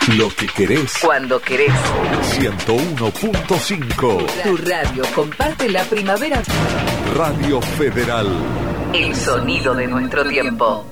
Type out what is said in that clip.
Lo que querés. Cuando querés. 101.5. Tu radio comparte la primavera. Radio Federal. El sonido de nuestro tiempo.